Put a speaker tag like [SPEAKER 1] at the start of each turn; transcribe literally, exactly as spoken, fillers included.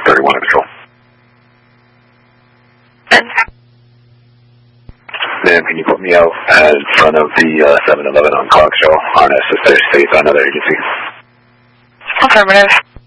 [SPEAKER 1] thirty-one in control. Ma'am, can you put me out in front of the uh, seven eleven on Clock Show on S S H State, another agency?
[SPEAKER 2] Affirmative.